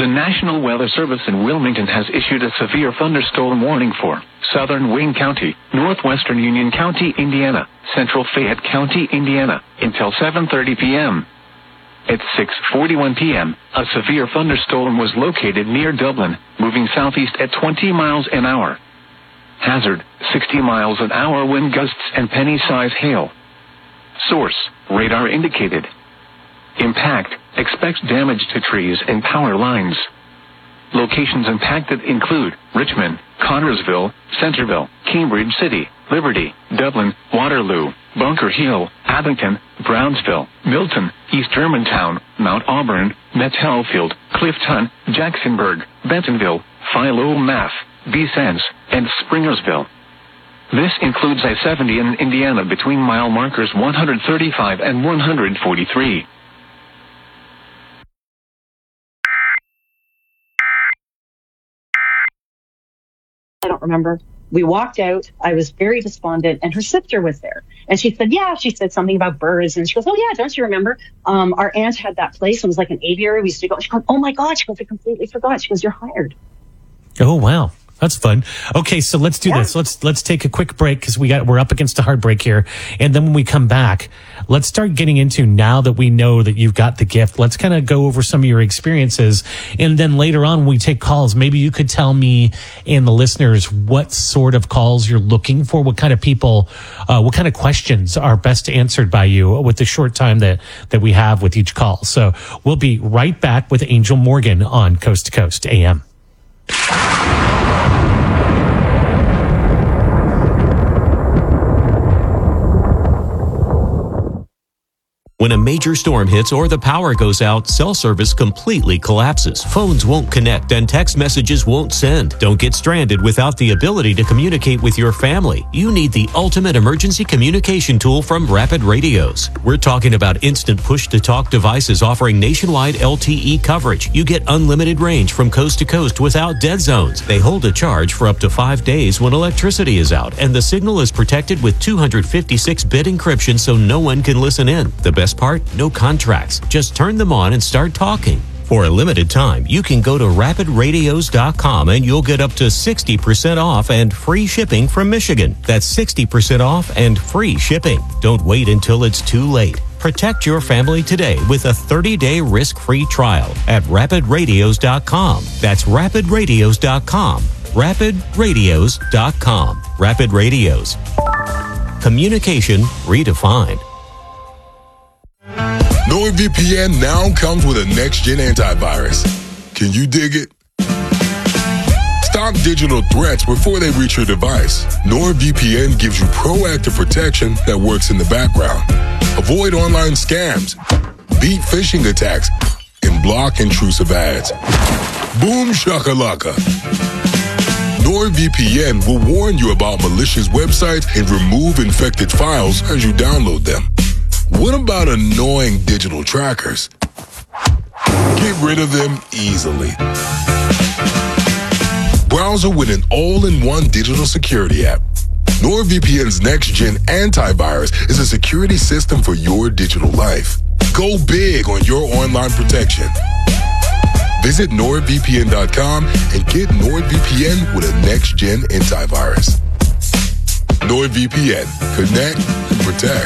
The National Weather Service in Wilmington has issued a severe thunderstorm warning for southern Wayne County, northwestern Union County, Indiana, central Fayette County, Indiana, until 7:30 p.m. At 6:41 p.m., a severe thunderstorm was located near Dublin, moving southeast at 20 miles an hour. Hazard, 60 miles an hour wind gusts and penny-size hail. Source, radar indicated. Impact, expects damage to trees and power lines. Locations impacted include Richmond, Connorsville, Centerville, Cambridge City, Liberty, Dublin, Waterloo, Bunker Hill, Abington, Brownsville, Milton, East Germantown, Mount Auburn, Mettelfield, Clifton, Jacksonburg, Bentonville, Philo, Math, Vicence, and Springersville. This includes I-70 in Indiana between mile markers 135 and 143. I don't remember. We walked out. I was very despondent, and her sister was there. And she said, yeah, she said something about birds. And she goes, oh, yeah, don't you remember? Our aunt had that place. It was like an aviary. We used to go. She goes, oh, my God. She goes, I completely forgot. She goes, you're hired. Oh, wow. That's fun. Okay, so let's do this. Let's take a quick break because we're up against a hard break here. And then when we come back, let's start getting into, now that we know that you've got the gift, let's kind of go over some of your experiences. And then later on, when we take calls, maybe you could tell me and the listeners what sort of calls you're looking for, what kind of people, what kind of questions are best answered by you with the short time that we have with each call. So we'll be right back with Angel Morgan on Coast to Coast AM. When a major storm hits or the power goes out, cell service completely collapses. Phones won't connect and text messages won't send. Don't get stranded without the ability to communicate with your family. You need the ultimate emergency communication tool from Rapid Radios. We're talking about instant push-to-talk devices offering nationwide LTE coverage. You get unlimited range from coast to coast without dead zones. They hold a charge for up to 5 days when electricity is out, and the signal is protected with 256-bit encryption so no one can listen in. The best part? No contracts. Just turn them on and start talking. For a limited time, you can go to rapidradios.com and you'll get up to 60% off and free shipping from Michigan. That's 60% off and free shipping. Don't wait until it's too late. Protect your family today with a 30-day risk-free trial at rapidradios.com. That's rapidradios.com. rapidradios.com. Rapid Radios. Communication redefined. NordVPN now comes with a next-gen antivirus. Can you dig it? Stop digital threats before they reach your device. NordVPN gives you proactive protection that works in the background. Avoid online scams, beat phishing attacks, and block intrusive ads. Boom shakalaka. NordVPN will warn you about malicious websites and remove infected files as you download them. What about annoying digital trackers? Get rid of them easily. Browser with an all-in-one digital security app. NordVPN's next-gen antivirus is a security system for your digital life. Go big on your online protection. Visit NordVPN.com and get NordVPN with a next-gen antivirus. NordVPN. Connect and protect.